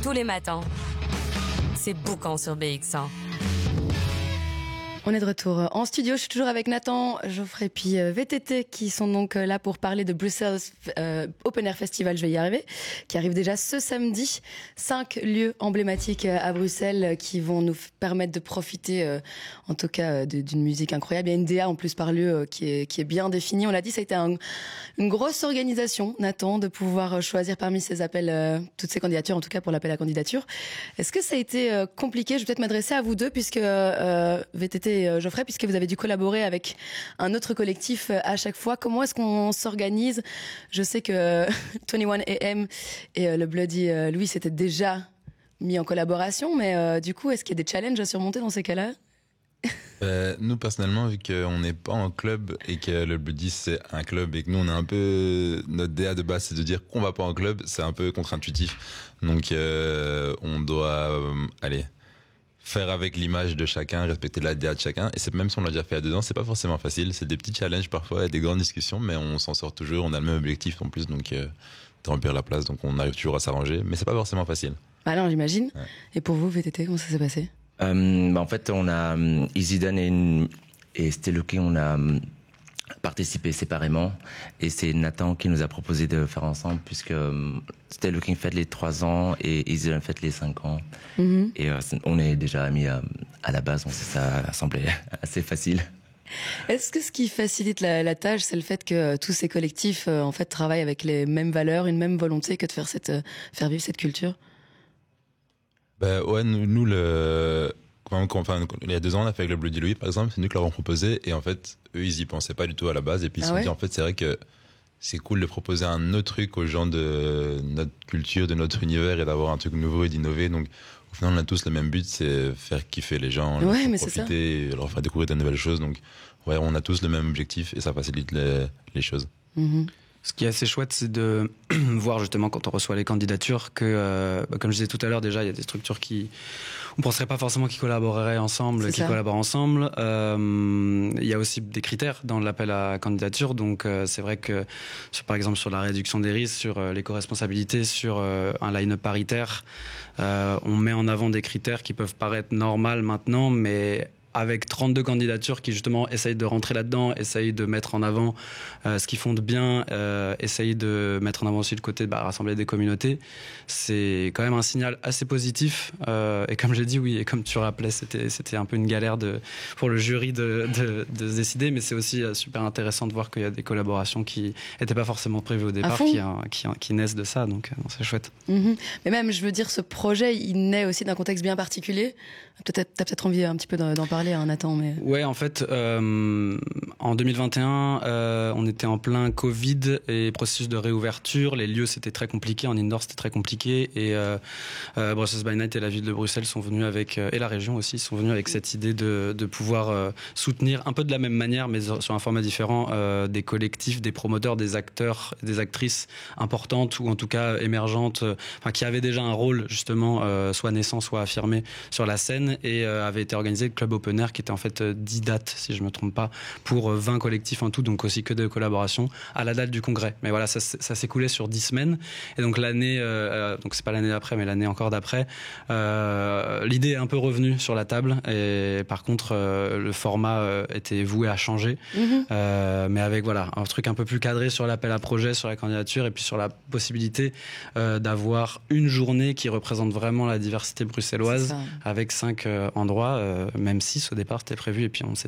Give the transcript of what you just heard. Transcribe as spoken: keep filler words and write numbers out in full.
tous les matins. C'est Boucan sur B X cent. On est de retour en studio. Je suis toujours avec Nathan, Geoffrey puis V T T qui sont donc là pour parler de Bruxelles euh, Open Air Festival, je vais y arriver, qui arrive déjà ce samedi. Cinq lieux emblématiques à Bruxelles qui vont nous permettre de profiter, euh, en tout cas, de, d'une musique incroyable. Il y a une D A en plus par lieu euh, qui est, qui est bien définie. On l'a dit, ça a été un, une grosse organisation, Nathan, de pouvoir choisir parmi ces appels, euh, toutes ces candidatures, en tout cas pour l'appel à candidature. Est-ce que ça a été euh, compliqué? Je vais peut-être m'adresser à vous deux puisque euh, V T T Geoffrey, puisque vous avez dû collaborer avec un autre collectif à chaque fois. Comment est-ce qu'on s'organise? Je sais que vingt et un A M et le Bloody Louis s'étaient déjà mis en collaboration, mais euh, du coup, est-ce qu'il y a des challenges à surmonter dans ces cas-là? Euh, nous personnellement, vu qu'on n'est pas en club et que le Bloody c'est un club et que nous on est un peu, notre D A de base c'est de dire qu'on va pas en club, c'est un peu contre-intuitif. Donc euh, on doit euh, aller faire avec l'image de chacun, respecter la D A de chacun. Et c'est même si on l'a déjà fait à dedans, c'est pas forcément facile. C'est des petits challenges parfois et des grandes discussions, mais on s'en sort toujours. On a le même objectif en plus, donc euh, de remplir la place. Donc on arrive toujours à s'arranger, mais c'est pas forcément facile. Bah non, j'imagine. Ouais. Et pour vous, V T T, comment ça s'est passé? euh, bah En fait, on a um, Easyden et, et Stay Looking, on a um, participé séparément. Et c'est Nathan qui nous a proposé de faire ensemble, puisque um, Stay Looking fête les trois ans et Easyden fête les cinq ans. Mm-hmm. Et euh, on est déjà amis à, à la base, donc ça semblait assez facile. Est-ce que ce qui facilite la, la tâche, c'est le fait que tous ces collectifs euh, en fait travaillent avec les mêmes valeurs, une même volonté que de faire cette, faire vivre cette culture? Ben ouais, nous, nous le, quand, quand, enfin, il y a deux ans, on a fait avec le Bloody Louis, par exemple, c'est nous qui leur avons proposé, et en fait, eux, ils y pensaient pas du tout à la base, et puis ils se ah sont ouais dit, en fait, c'est vrai que c'est cool de proposer un autre truc aux gens de notre culture, de notre univers, et d'avoir un truc nouveau et d'innover. Donc, au final, on a tous le même but, c'est faire kiffer les gens, ouais, leur mais profiter, leur faire découvrir de nouvelles choses. Donc, ouais, on a tous le même objectif, et ça facilite les, les choses. Mm-hmm. Ce qui est assez chouette, c'est de voir justement quand on reçoit les candidatures que, euh, bah, comme je disais tout à l'heure, déjà il y a des structures qui, on penserait pas forcément qu'ils collaboreraient ensemble, c'est qui ça. collaborent ensemble. Euh, il y a aussi des critères dans l'appel à candidature, donc euh, c'est vrai que, sur, par exemple sur la réduction des risques, sur euh, l'éco-responsabilité, sur euh, un line-up paritaire, euh, on met en avant des critères qui peuvent paraître normaux maintenant, mais avec trente-deux candidatures qui justement essayent de rentrer là-dedans, essayent de mettre en avant euh, ce qu'ils font de bien, euh, essayent de mettre en avant aussi le côté de bah, rassembler des communautés. C'est quand même un signal assez positif. Euh, et comme j'ai dit, oui, et comme tu rappelais, c'était, c'était un peu une galère de, pour le jury de, de, de se décider, mais c'est aussi euh, super intéressant de voir qu'il y a des collaborations qui n'étaient pas forcément prévues au départ, qui, qui, qui naissent de ça, donc euh, c'est chouette. Mm-hmm. Mais même, je veux dire, ce projet, il naît aussi d'un contexte bien particulier. Peut-être, t'as peut-être envie un petit peu d'en, d'en parler, hein, Nathan. Mais... Ouais, en fait, euh, en deux mille vingt et un, euh, on était en plein Covid et processus de réouverture. Les lieux, c'était très compliqué. En indoor, c'était très compliqué. Et euh, euh, Brussels by Night et la ville de Bruxelles sont venus avec, euh, et la région aussi, sont venus avec cette idée de, de pouvoir euh, soutenir un peu de la même manière, mais sur un format différent, euh, des collectifs, des promoteurs, des acteurs, des actrices importantes ou en tout cas émergentes, euh, enfin, qui avaient déjà un rôle justement, euh, soit naissant, soit affirmé sur la scène. Et euh, avait été organisé le Club Open Air qui était en fait euh, dix dates si je me trompe pas pour euh, vingt collectifs en tout, donc aussi que de collaborations à la date du congrès. Mais voilà, ça, ça s'est écoulé sur dix semaines et donc l'année euh, donc c'est pas l'année d'après mais l'année encore d'après euh, l'idée est un peu revenue sur la table et par contre euh, le format euh, était voué à changer. Mm-hmm. euh, mais avec voilà un truc un peu plus cadré sur l'appel à projet, sur la candidature et puis sur la possibilité euh, d'avoir une journée qui représente vraiment la diversité bruxelloise avec cinq euh, endroits, euh, même six au départ c'était prévu et puis on s'est